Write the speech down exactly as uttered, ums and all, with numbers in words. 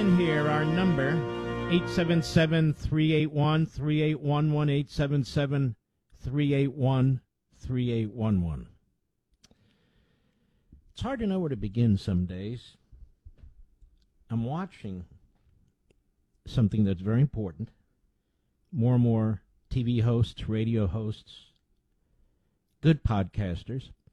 in here. Our number, eight seven seven, three eight one, three eight one one, eight seven seven, three eight one, three eight one one. It's hard to know where to begin some days. I'm watching something that's very important. More and more T V hosts, radio hosts, good podcasters